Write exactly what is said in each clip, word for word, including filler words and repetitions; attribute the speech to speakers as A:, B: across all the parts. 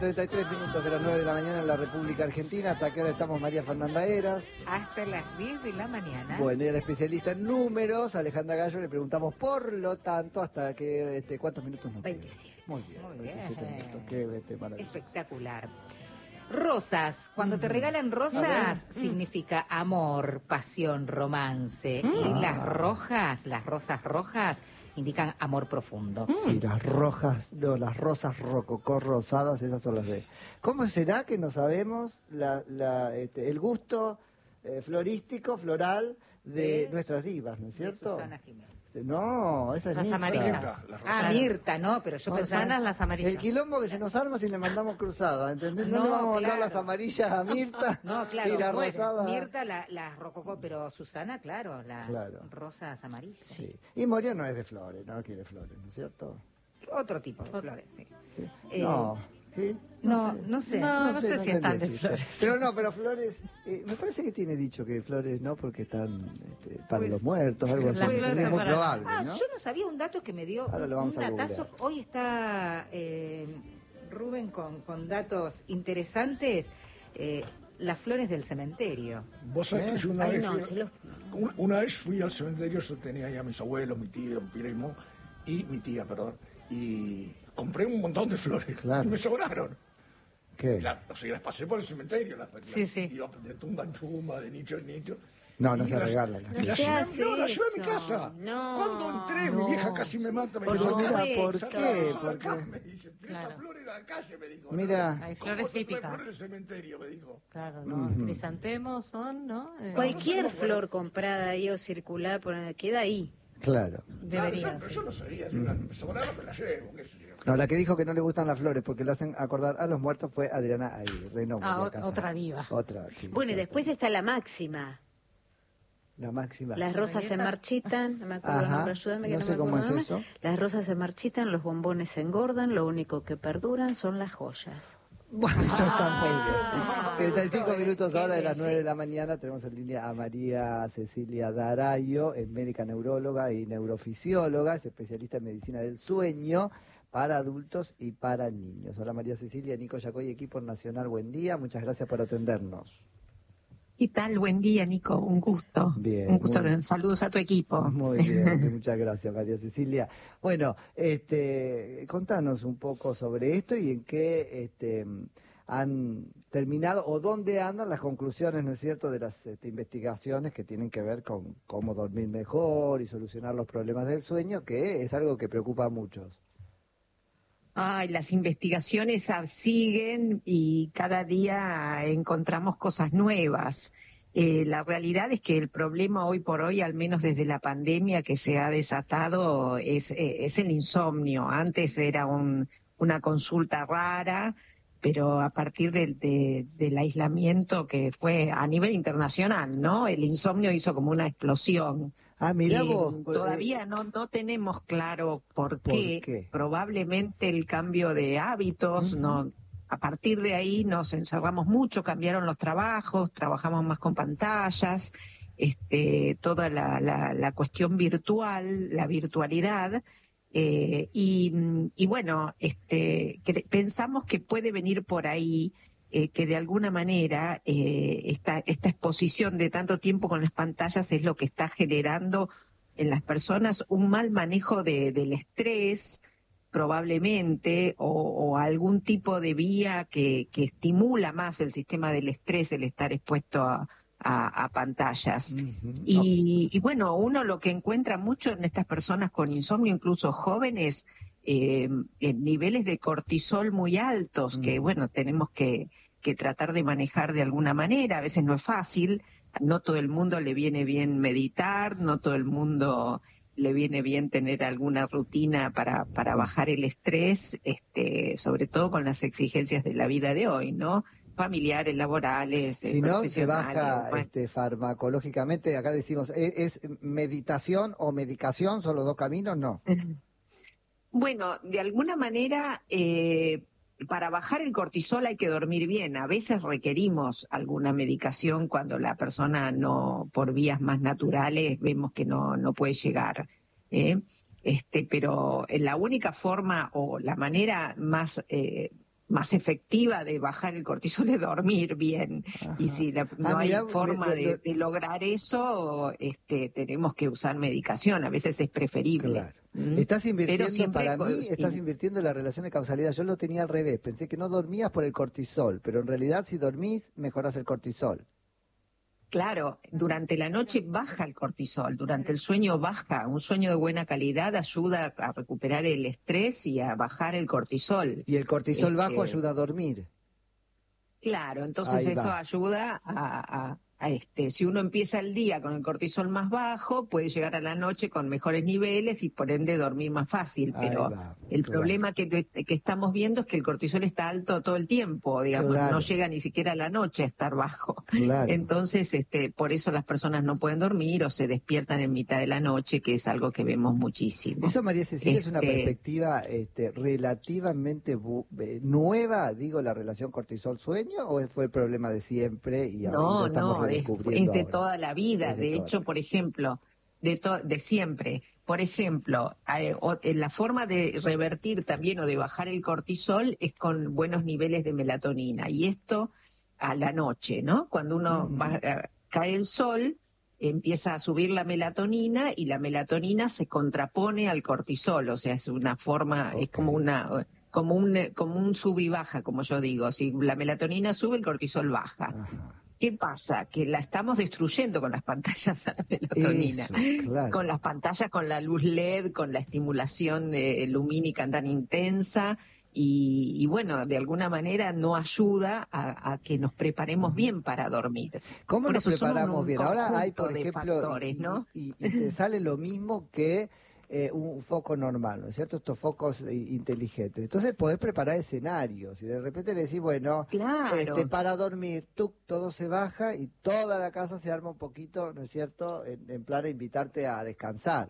A: treinta y tres minutos de las nueve de la mañana en la República Argentina. ¿Hasta qué hora estamos, María Fernanda Heras?
B: Hasta las diez de la mañana.
A: Bueno, y al especialista en números, Alejandra Gallo, le preguntamos, por lo tanto, hasta que, este, ¿cuántos minutos nos quedan?
B: veintisiete.
A: Muy bien,
B: Muy
A: veintisiete
B: bien.
A: minutos. Qué este, maravilloso.
B: Espectacular. Rosas. Cuando te regalan
A: A
B: rosas,
A: ver.
B: significa amor, pasión, romance.
A: Mm.
B: Y las rojas, las rosas rojas, indican amor profundo.
A: Sí, las rojas, no, las rosas rococó rosadas, esas son las de... ¿Cómo será que no sabemos la, la, este, el gusto eh, florístico, floral de
B: ¿De?
A: nuestras divas, ¿no es
B: De
A: cierto?
B: Susana Jiménez.
A: No, esa es
C: Las
A: Mirta.
C: amarillas.
B: Ah, Mirta, no, pero yo
A: No,
B: pensaba...
C: Susanas las amarillas.
A: El quilombo que se nos arma si le mandamos cruzada, ¿entendés? No,
B: No,
A: le vamos a mandar
B: claro.
A: las amarillas a Mirta
B: No, claro,
A: y la
B: bueno,
A: rosada...
B: Mirta las la rococó, pero Susana, claro, las
A: Claro.
B: rosas amarillas.
A: Sí. Y Moria no es de flores, no quiere flores, ¿no es cierto?
B: Otro tipo de flores, sí.
A: Sí.
B: Eh,
A: no, ¿sí?
B: No, no sé.
C: No, no sé si
A: entendí
C: están
A: el
C: de
A: chiste.
C: flores.
A: Pero no, pero flores, eh, me parece que tiene dicho que flores no, porque están este, para
B: Pues,
A: los muertos, algo así.
C: las
A: Es
C: flores
A: muy
C: para-
A: probable,
B: Ah,
A: ¿no?
B: yo no sabía un dato que me dio
A: Ahora lo
B: un
A: vamos a
B: datazo.
A: googlear.
B: Hoy está eh, Rubén con, con datos interesantes. Eh, las flores del cementerio.
D: Vos sabés
A: ¿Eh?
D: que yo una
B: Ay,
D: vez,
B: no,
D: fui,
B: se lo-
D: una, una vez fui al cementerio, yo tenía ahí a mis abuelos, mi tío, mi primo, y mi tía, perdón, y compré un montón de flores,
A: Claro.
D: y me sobraron.
A: ¿Qué?
D: La- o sea, las pasé por el cementerio, las,
C: Sí,
D: las-
C: sí.
D: iba de tumba en tumba, de nicho en nicho.
A: No, no
D: y
A: se
D: las-
A: regalan las
D: las
A: flores.
B: se
D: llevé-
B: hace
D: no, las llevé a mi
B: eso.
D: casa.
B: No,
D: Cuando entré, mi
B: no.
D: vieja casi me mata. Me
B: Por
D: dijo,
A: Pero mira,
B: supuesto.
A: ¿por
D: "Saca
A: qué?
D: eso de acá",
A: Porque...
D: me dice, "Tirá
C: Claro.
D: esa flor en la calle", me dijo.
A: Mira.
C: Hay
D: ¿Cómo
C: flores
D: se trae
C: típicas.
D: flores del cementerio? Me dijo.
C: Claro, ¿no?
A: Ujú.
C: Crisantemos son, ¿no? Eh,
E: Cualquier
D: no sé cómo-
E: flor comprada ahí o circular por queda ahí.
A: Claro.
C: debería
D: Claro, yo,
C: ser.
D: yo no sabía, yo la- me sobraron, me la llevo, qué sé yo.
A: No, la que dijo que no le gustan las flores porque le hacen acordar a los muertos fue Adriana Aguirre. No,
C: Ah,
A: María
C: ot-
A: Casas.
C: otra diva.
A: Otra, sí,
E: Bueno, y
A: exacto.
E: después está la máxima.
A: La máxima.
E: Las rosas se
C: ¿Revienta?
E: marchitan, no me acuerdo el
A: Ajá,
E: nombre, ayúdame que
A: no
E: no,
A: sé
E: me
A: cómo
E: acuerdo
A: es
E: el nombre.
A: eso.
E: Las rosas se marchitan, los bombones se engordan, lo único que perduran son las joyas.
A: Bueno, eso está muy bien.
B: Ah,
A: treinta y cinco
B: qué
A: minutos ahora de las
B: belleza.
A: nueve de la mañana. Tenemos en línea a María Cecilia Darayo, es médica neuróloga y neurofisióloga, es especialista en medicina del sueño para adultos y para niños. Hola María Cecilia, Nico Yacoy, equipo nacional, buen día, muchas gracias por atendernos.
F: ¿Qué tal? Buen día, Nico. Un gusto.
A: Bien,
F: Un gusto.
A: muy-
F: De, saludos a tu equipo.
A: Muy bien, muchas gracias María Cecilia. Bueno, este, contanos un poco sobre esto y en qué este, han terminado o dónde andan las conclusiones, ¿no es cierto?, de las este, investigaciones que tienen que ver con cómo dormir mejor y solucionar los problemas del sueño, que es algo que preocupa a muchos.
F: Ay, las investigaciones ah, siguen y cada día encontramos cosas nuevas. Eh, la realidad es que el problema hoy por hoy, al menos desde la pandemia que se ha desatado, es, eh, es el insomnio. Antes era un, una consulta rara, pero a partir del, de- del aislamiento que fue a nivel internacional, ¿no? El insomnio hizo como una explosión.
A: Ah, mirá
F: Eh,
A: vos. eh,
F: Todavía no, no tenemos claro por
A: ¿Por
F: qué.
A: qué?
F: Probablemente el cambio de hábitos,
A: Ujú.
F: no, a partir de ahí nos encerramos mucho, cambiaron los trabajos, trabajamos más con pantallas, este, toda la, la, la cuestión virtual, la virtualidad. Eh, y, y bueno, este, cre- pensamos que puede venir por ahí, eh, que de alguna manera eh, esta, esta exposición de tanto tiempo con las pantallas es lo que está generando en las personas un mal manejo de, del estrés, probablemente, o, o algún tipo de vía que, que estimula más el sistema del estrés, el estar expuesto a, a, a pantallas.
A: Ujú.
F: Y, y bueno, uno lo que encuentra mucho en estas personas con insomnio, incluso jóvenes, eh, en niveles de cortisol muy altos, que
A: Mm.
F: bueno, tenemos que, que tratar de manejar de alguna manera. A veces no es fácil, no todo el mundo le viene bien meditar, no todo el mundo le viene bien tener alguna rutina para, para bajar el estrés, este, sobre todo con las exigencias de la vida de hoy, ¿no? Familiares, laborales, eh,
A: Si no, se
F: profesionales,
A: baja
F: bueno.
A: este, farmacológicamente, acá decimos, ¿es, es meditación o medicación? ¿Son los dos caminos? No.
F: Bueno, de alguna manera, eh, para bajar el cortisol hay que dormir bien. A veces requerimos alguna medicación cuando la persona no, por vías más naturales, vemos que no, no puede llegar. ¿eh? Este, pero la única forma o la manera más, eh, más efectiva de bajar el cortisol es dormir bien.
A: Ajá.
F: Y si la, no
A: Ah,
F: hay
A: mirá,
F: forma
A: lo-
F: de,
A: lo-
F: de lograr eso, este, tenemos que usar medicación. A veces es preferible.
A: Claro.
F: ¿Mm?
A: Estás
F: Pero
A: invirtiendo,
F: siempre
A: para
F: con-
A: mí, estás
F: sí.
A: invirtiendo en la relación de causalidad. Yo lo tenía al revés. Pensé que no dormías por el cortisol, pero en realidad si dormís, mejorás el cortisol.
F: Claro, durante la noche baja el cortisol, durante el sueño baja. Un sueño de buena calidad ayuda a recuperar el estrés y a bajar el cortisol.
A: Y el cortisol
F: Este,
A: bajo ayuda a dormir.
F: Claro, entonces
A: Ahí
F: eso
A: va.
F: ayuda a, a- a este, si uno empieza el día con el cortisol más bajo, puede llegar a la noche con mejores niveles y por ende dormir más fácil.
A: Ahí
F: Pero
A: va,
F: el
A: claro.
F: problema que, que estamos viendo es que el cortisol está alto todo el tiempo, digamos,
A: Claro.
F: no llega ni siquiera a la noche a estar bajo.
A: Claro.
F: Entonces, este, por eso las personas no pueden dormir o se despiertan en mitad de la noche, que es algo que vemos muchísimo.
A: Eso, María Cecilia, es una
F: Este-
A: perspectiva este, relativamente bu- eh, nueva, digo, la relación cortisol-sueño, o fue el problema de siempre y ahora
F: No,
A: lo estamos
F: no, es,
A: redescubriendo
F: es de
A: ahora?
F: toda la vida.
A: Es de
F: De
A: toda
F: hecho,
A: la
F: por ejemplo, de, to- de siempre. Por ejemplo, eh, o- eh, la forma de revertir también o de bajar el cortisol es con buenos niveles de melatonina. Y esto a la noche, ¿no? Cuando uno
A: Ujú.
F: va- eh, cae el sol, empieza a subir la melatonina y la melatonina se contrapone al cortisol. O sea, es una forma, es
A: Ok.
F: como una... como un, eh, como un sub y baja, como yo digo. Si la melatonina sube, el cortisol baja.
A: Ajá.
F: ¿Qué pasa? Que la estamos destruyendo con las pantallas a la melatonina.
A: Eso, claro.
F: Con las pantallas, con la luz L E D, con la estimulación eh, lumínica tan intensa. Y, y bueno, de alguna manera no ayuda a, a que nos preparemos bien para dormir.
A: ¿Cómo
F: Por
A: nos
F: eso somos
A: preparamos
F: un
A: bien? Ahora hay, por
F: conjunto de
A: ejemplo,
F: factores,
A: y,
F: ¿no?
A: y- y te sale lo mismo que eh, un foco normal, ¿no es cierto? Estos focos eh, inteligentes. Entonces podés preparar escenarios y de repente le decís, bueno,
F: Claro.
A: este, para dormir, tuc, todo se baja y toda la casa se arma un poquito, ¿no es cierto? En, en plan de invitarte a descansar.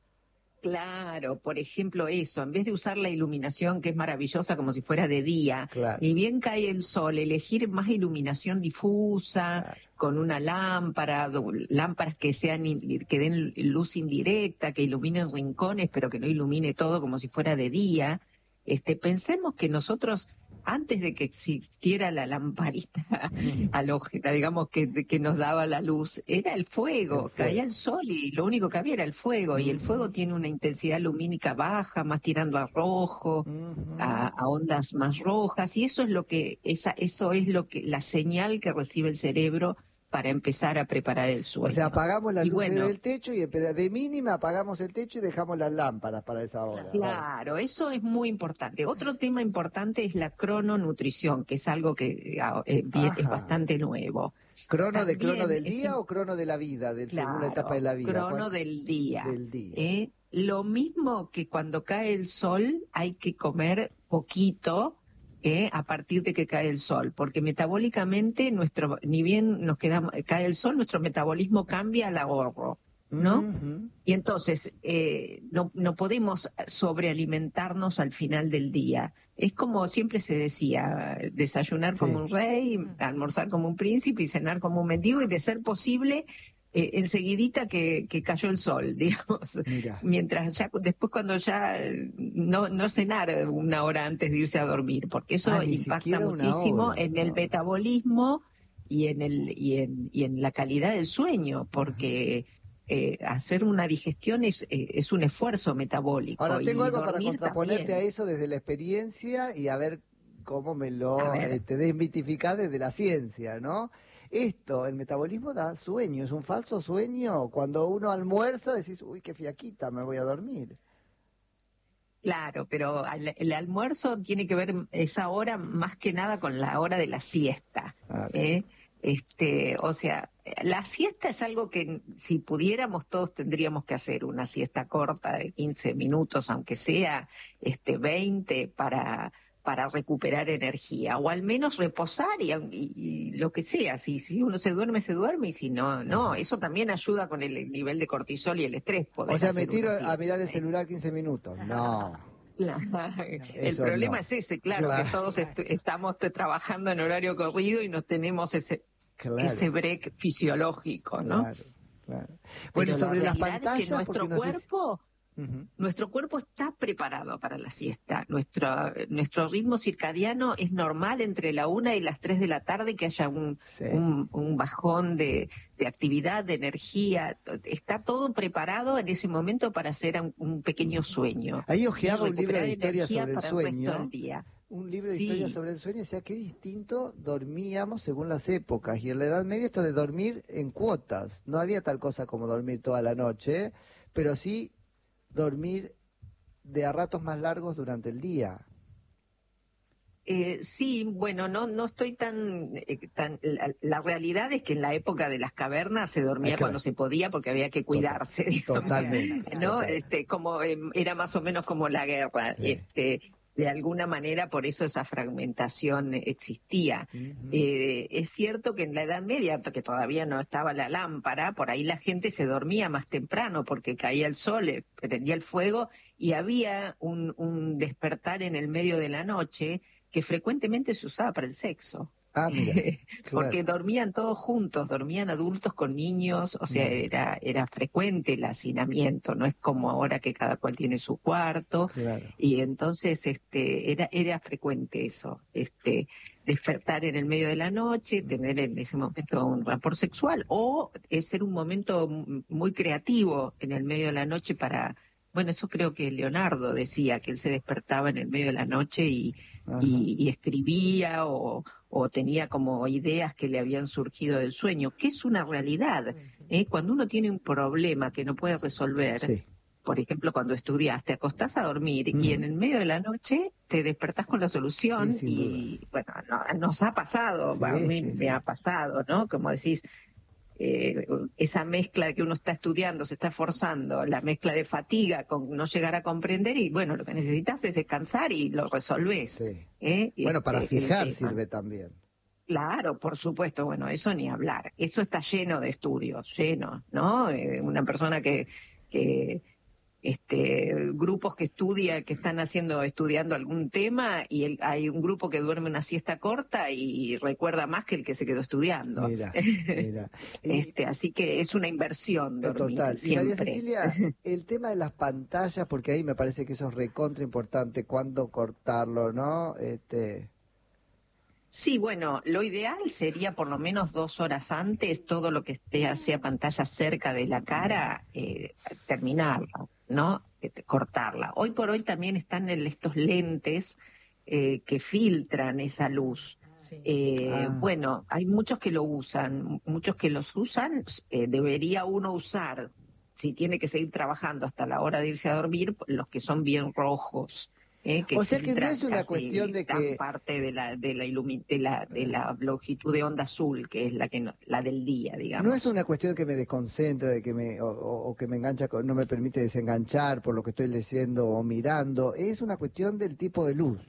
F: Claro, por ejemplo eso, en vez de usar la iluminación que es maravillosa como si fuera de día,
A: Claro.
F: ni bien cae el sol, elegir más iluminación difusa,
A: Claro.
F: con una lámpara, do- lámparas que sean in- que den luz indirecta, que iluminen rincones, pero que no ilumine todo como si fuera de día. Este, pensemos que nosotros, antes de que existiera la lamparita halógena, digamos, que, que nos daba la luz, era el fuego,
A: El fuego.
F: caía el sol y lo único que había era el fuego, y el fuego tiene una intensidad lumínica baja, más tirando a rojo,
A: Ujú.
F: a, a ondas más rojas, y eso es lo que, esa, eso es lo que, la señal que recibe el cerebro para empezar a preparar el sueño.
A: O sea, apagamos las
F: Y
A: luces
F: bueno,
A: del techo y en vez de mínima apagamos el techo y dejamos las lámparas para esa hora.
F: Claro, eso es muy importante. Otro tema importante es la crononutrición, que es algo que eh, bien- es
A: Ajá.
F: bastante nuevo.
A: ¿Crono de
F: También
A: crono del
F: es
A: día
F: im-
A: o crono de la vida, del, según la
F: Claro,
A: etapa de la vida?
F: crono
A: ¿Cuál?
F: del día.
A: Del día.
F: ¿eh? Lo mismo que cuando cae el sol, hay que comer poquito ¿eh? a partir de que cae el sol, porque metabólicamente, nuestro, ni bien nos queda, cae el sol, nuestro metabolismo cambia al ahorro, ¿no?
A: Ujú.
F: Y entonces, eh, no, no podemos sobrealimentarnos al final del día. Es como siempre se decía, desayunar
A: Sí.
F: como un rey, almorzar como un príncipe y cenar como un mendigo, y de ser posible, eh, enseguidita que, que cayó el sol, digamos.
A: Mira.
F: Mientras ya, después cuando ya eh, no, no cenar una hora antes de irse a dormir, porque eso
A: Ah, ni
F: impacta
A: siquiera una
F: muchísimo
A: hora,
F: en el
A: no.
F: metabolismo y en el y en, y en la calidad del sueño, porque eh, hacer una digestión es, eh, es un esfuerzo metabólico.
A: Ahora tengo
F: y
A: algo para
F: dormir
A: contraponerte
F: también.
A: a eso desde la experiencia y a ver cómo me lo
F: A ver.
A: eh, te desmitificás desde la ciencia, ¿no? Esto, el metabolismo da sueño, es un falso sueño. Cuando uno almuerza decís, uy, qué fiaquita, me voy a dormir.
F: Claro, pero al- el almuerzo tiene que ver esa hora más que nada con la hora de la siesta.
A: Ah,
F: ¿eh? Este, o sea, la siesta es algo que si pudiéramos todos tendríamos que hacer, una siesta corta de quince minutos, aunque sea este veinte, para para recuperar energía, o al menos reposar y, y- y lo que sea. Si, si uno se duerme, se duerme, y si no, no. Eso también ayuda con el nivel de cortisol y el estrés. poder
A: O sea, me
F: hacer
A: tiro
F: una
A: a
F: siesta,
A: mirar el
F: ¿eh?
A: celular quince minutos. No.
F: Claro. El
A: Eso
F: problema
A: no.
F: es ese, claro,
A: Claro.
F: que todos est- estamos t- trabajando en horario corrido y no tenemos ese,
A: Claro.
F: ese break fisiológico, ¿no?
A: Claro, claro. Bueno,
F: Pero
A: y sobre
F: la
A: las
F: realidad
A: pantallas,
F: es que nuestro
A: porque nos dice-
F: cuerpo
A: Ujú.
F: Nuestro cuerpo está preparado para la siesta. Nuestro, nuestro ritmo circadiano es normal entre la una y las tres de la tarde que haya un,
A: Sí.
F: un, un bajón de, de actividad, de energía. Está todo preparado en ese momento para hacer un, un pequeño sueño.
A: Ahí
F: Y
A: ojeaba un libro de
F: recuperar
A: historia
F: energía
A: sobre el
F: para el resto
A: sueño.
F: del día.
A: Un libro de
F: Sí.
A: historia sobre el sueño, o sea, qué distinto dormíamos según las épocas. Y en la Edad Media esto de dormir en cuotas. No había tal cosa como dormir toda la noche, pero sí dormir de a ratos más largos durante el día.
F: Eh, sí, bueno, no no estoy tan... eh, tan la, la realidad es que en la época de las cavernas se dormía
A: Ah, claro.
F: cuando se podía porque había que cuidarse, digamos,
A: Totalmente.
F: ¿no?
A: total.
F: Este, como eh, era más o menos como la guerra.
A: Sí.
F: Este, de alguna manera, por eso esa fragmentación existía.
A: Ujú.
F: Eh, es cierto que en la Edad Media, que todavía no estaba la lámpara, por ahí la gente se dormía más temprano porque caía el sol, eh, prendía el fuego y había un, un despertar en el medio de la noche que frecuentemente se usaba para el sexo.
A: Ah, mira,
F: Porque
A: claro.
F: dormían todos juntos, dormían adultos con niños, o sea,
A: Mm.
F: era, era frecuente el hacinamiento, no es como ahora que cada cual tiene su cuarto,
A: Claro.
F: y entonces este era, era frecuente eso, este despertar en el medio de la noche, tener en ese momento un rapor sexual, o eh, ser un momento m- muy creativo en el medio de la noche para, bueno, eso creo que Leonardo decía, que él se despertaba en el medio de la noche y,
A: Ajá.
F: y, y escribía o, o tenía como ideas que le habían surgido del sueño, que es una realidad. ¿eh? Cuando uno tiene un problema que no puede resolver,
A: Sí.
F: por ejemplo, cuando estudias, te acostás a dormir y
A: Ujú.
F: en el medio de la noche te despertás con la solución
A: Sí, sin
F: y, bueno, no- nos ha pasado,
A: Sí,
F: a mí
A: sí,
F: me
A: sí.
F: ha pasado, ¿no? Como decís, eh, esa mezcla que uno está estudiando, se está esforzando, la mezcla de fatiga con no llegar a comprender y, bueno, lo que necesitas es descansar y lo resolvés.
A: Sí.
F: ¿eh?
A: Bueno, para
F: Este, el
A: fijar
F: tema.
A: sirve también.
F: Claro, por supuesto, bueno, eso ni hablar. Eso está lleno de estudios, lleno, ¿no? Eh, una persona que, que este, grupos que estudian, que están haciendo, estudiando algún tema, y el- hay un grupo que duerme una siesta corta y recuerda más que el que se quedó estudiando.
A: Mira, mira. Y,
F: Este, así que es una inversión
A: eh,
F: dormir,
A: total. Y María
F: siempre.
A: Cecilia, el tema de las pantallas, porque ahí me parece que eso es recontra importante, cuándo cortarlo, ¿no? Este,
F: Sí, bueno, lo ideal sería por lo menos dos horas antes, todo lo que esté sea pantalla cerca de la cara, eh, terminarla, ¿no? Este, cortarla. Hoy por hoy también están en estos lentes eh, que filtran esa luz.
B: Sí.
F: Eh,
A: Ah.
F: Bueno, hay muchos que lo usan, muchos que los usan, eh, debería uno usar, si tiene que seguir trabajando hasta la hora de irse a dormir, los que son bien rojos. Eh, que
A: O sea que no
F: filtran
A: es una
F: casi
A: cuestión de
F: gran
A: que-
F: parte de la de la ilumi- de la de la longitud de onda azul, que es la que no- la del día, digamos.
A: no es una cuestión que me desconcentra, de que me, o, o- o que me engancha, con- no me permite desenganchar por lo que estoy leyendo o mirando, es una cuestión del tipo de luz.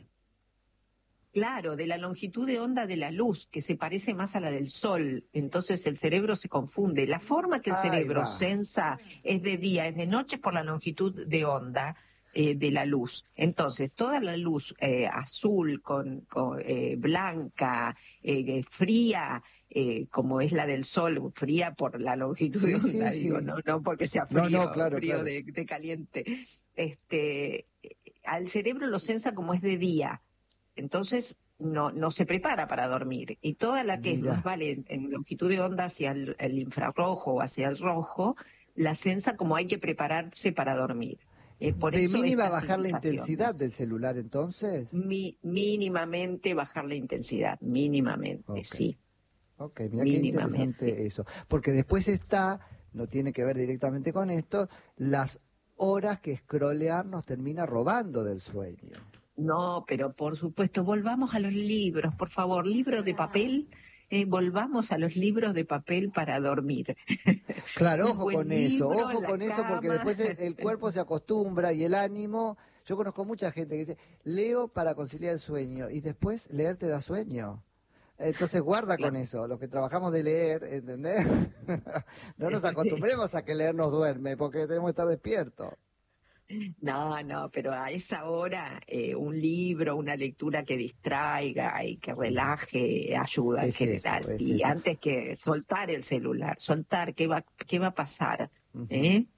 F: Claro, de la longitud de onda de la luz, que se parece más a la del sol, entonces el cerebro se confunde. La forma que el
A: Ahí
F: cerebro
A: va.
F: sensa es de día, es de noche por la longitud de onda eh, de la luz. Entonces, toda la luz eh, azul, con, con, eh, blanca, eh, fría, eh, como es la del sol, fría por la longitud
A: Sí,
F: de
A: sí,
F: onda, digo,
A: sí.
F: no, no porque sea
A: No,
F: frío,
A: no, claro,
F: frío
A: claro.
F: De, de caliente. Este, al cerebro lo sensa como es de día. Entonces no, no se prepara para dormir. Y toda la que es
A: Mira.
F: más vale en, en longitud de onda hacia el, el infrarrojo o hacia el rojo, la sensa como hay que prepararse para dormir. Eh, por
A: De
F: eso
A: mínima
F: estas
A: bajar la
F: indicaciones.
A: intensidad del celular, entonces.
F: Mi- mínimamente bajar la intensidad, mínimamente,
A: Ok.
F: sí.
A: Ok, mira qué
F: Mínimamente.
A: interesante eso. Porque después está, no tiene que ver directamente con esto, las horas que scrollear nos termina robando del sueño.
F: No, pero por supuesto, volvamos a los libros, por favor, libros de papel, eh, volvamos a los libros de papel para dormir.
A: Claro,
F: Un
A: ojo
F: buen
A: con eso,
F: libro
A: ojo
F: en la
A: con eso, porque
F: cama.
A: después el, el cuerpo se acostumbra y el ánimo. Yo conozco mucha gente que dice, leo para conciliar el sueño, y después leer te da sueño. Entonces guarda con eso, los que trabajamos de leer, ¿entendés? No nos
F: Sí.
A: acostumbremos a que leer nos duerme, porque tenemos que estar despiertos.
F: No, no, pero a esa hora eh, un libro, una lectura que distraiga y que relaje ayuda en
A: Es eso,
F: general.
A: es
F: Y
A: eso.
F: antes que soltar el celular, soltar qué va, qué va a pasar.
A: Ujú.
F: ¿eh?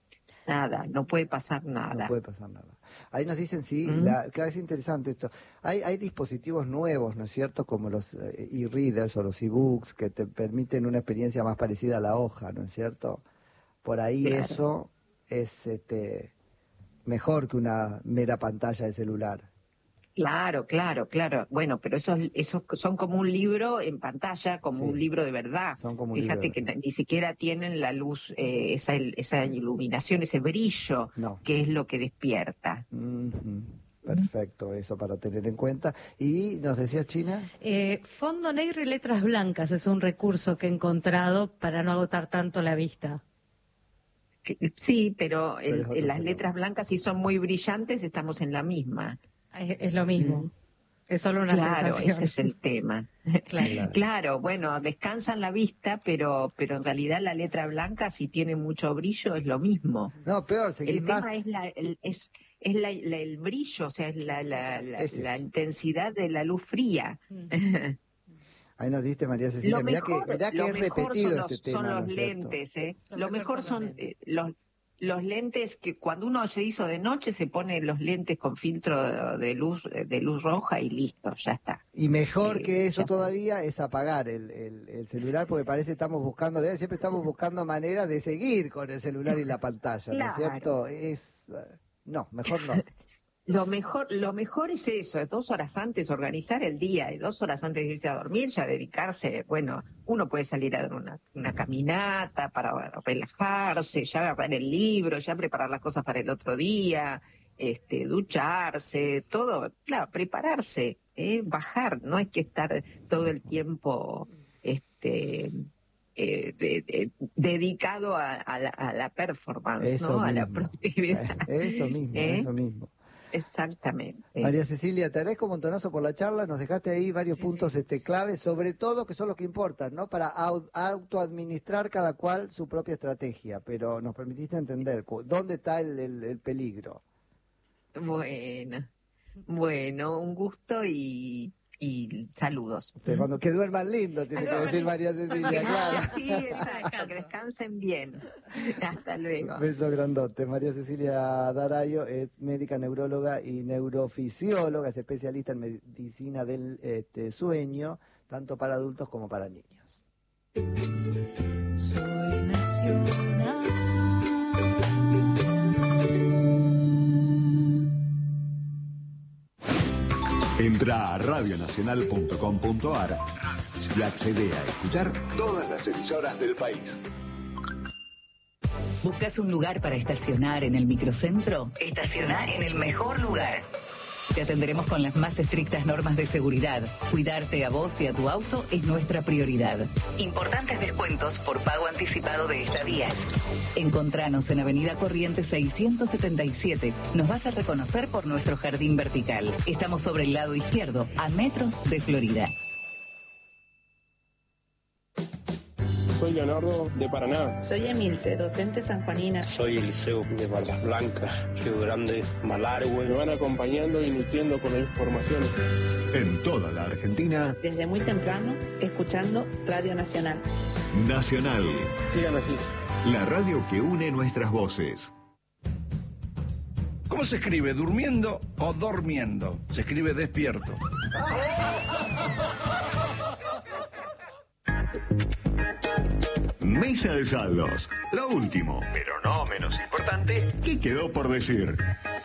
F: nada, no puede pasar nada.
A: No puede pasar nada. Ahí nos dicen, sí,
F: ¿Mm?
A: la, claro, es interesante esto. Hay, hay dispositivos nuevos, ¿no es cierto? Como los eh, e-readers o los e-books que te permiten una experiencia más parecida a la hoja, ¿no es cierto? Por ahí
F: Claro.
A: eso es este mejor que una mera pantalla de celular.
F: Claro, claro, claro. Bueno, pero esos, esos son como un libro en pantalla, como
A: Sí.
F: un libro de verdad.
A: Son como un
F: Fíjate
A: libro
F: que
A: de verdad.
F: ni siquiera tienen la luz, eh, esa, esa iluminación, ese brillo,
A: No.
F: que es lo que despierta.
A: Ujú. Perfecto, eso para tener en cuenta. Y nos decía China,
C: Eh, fondo negro y letras blancas es un recurso que he encontrado para no agotar tanto la vista.
F: Que- sí, pero,
A: Pero
F: el-
A: es otro
F: en las
A: fenómeno.
F: letras blancas, si son muy brillantes, estamos en la misma.
C: Es, es lo mismo.
A: Mm.
C: Es solo una
F: Claro,
C: sensación.
F: ese es el tema.
C: Claro.
A: Claro.
F: Claro, bueno, descansan la vista, pero, pero en realidad la letra blanca, si tiene mucho brillo, es lo mismo.
A: no, peor, seguís
F: El
A: más.
F: tema es, la, el, es, es la, la- el brillo, o sea, es la, la, la,
A: Es
F: la
A: eso.
F: intensidad de la luz fría.
A: Ahí nos diste María Cecilia,
F: Lo
A: mirá
F: mejor,
A: que, mirá que
F: lo
A: es
F: mejor
A: repetido
F: son los,
A: este
F: son
A: tema,
F: los
A: ¿no es cierto?
F: lentes, ¿eh?
C: Lo
F: Lo
C: mejor
F: mejor
C: son los
F: son eh, los, los lentes que cuando uno se hizo de noche se pone los lentes con filtro de luz de luz roja y listo, ya está.
A: Y mejor
F: Eh,
A: que eso
F: ya.
A: todavía es apagar el, el, el celular, porque parece que estamos buscando, ¿verdad? Siempre estamos buscando maneras de seguir con el celular y la pantalla, ¿no es
F: Claro.
A: cierto? Es, eh, no, mejor no.
F: Lo mejor, lo mejor es eso, es dos horas antes organizar el día, y dos horas antes de irse a dormir, ya dedicarse, bueno, uno puede salir a dar una, una caminata para relajarse, ya agarrar el libro, ya preparar las cosas para el otro día, este, ducharse, todo, claro, prepararse, ¿eh? Bajar, no hay que estar todo el tiempo, este, eh, de- de- dedicado a, a la, a la performance,
A: Eso
F: ¿no? A la
A: mismo.
F: productividad.
A: Eh, Eso mismo,
F: ¿Eh?
A: eso mismo.
F: Exactamente.
A: María Cecilia, te agradezco un montonazo por la charla, nos dejaste ahí varios
C: Sí,
A: puntos
C: sí.
A: este claves, sobre todo que son los que importan, ¿no? Para au- autoadministrar cada cual su propia estrategia, pero nos permitiste entender cu- dónde está el, el- el peligro.
F: Bueno, bueno, un gusto y, y saludos.
A: Te mando- que duerman lindo, tiene que decir María Cecilia, claro.
F: Ah, sí, exacto, que descansen bien. Hasta luego.
A: Beso grandote. María Cecilia Darayo es médica neuróloga y neurofisióloga, es especialista en medicina del este, sueño, tanto para adultos como para niños.
G: Soy nacional.
H: Entra a radio nacional punto com punto a r y accede a escuchar todas las emisoras del país.
I: ¿Buscas un lugar para estacionar en el microcentro? Estaciona en el mejor lugar. Te atenderemos con las más estrictas normas de seguridad. Cuidarte a vos y a tu auto es nuestra prioridad. Importantes descuentos por pago anticipado de estadías. Encontranos en Avenida Corrientes seiscientos setenta y siete. Nos vas a reconocer por nuestro jardín vertical. Estamos sobre el lado izquierdo, a metros de Florida.
J: Soy Leonardo de Paraná.
K: Soy Emilce, docente sanjuanina.
L: Soy Eliseo de Barras Blancas, Río Grande, Malargüe.
J: Me van acompañando y nutriendo con la información.
H: En toda la Argentina,
K: Desde muy temprano, escuchando Radio Nacional.
H: Nacional,
J: Sigan así.
H: la radio que une nuestras voces.
D: ¿Cómo se escribe? ¿Durmiendo o dormiendo? Se escribe despierto.
H: Mesa de saldos. Lo último, pero no menos importante, ¿qué quedó por decir?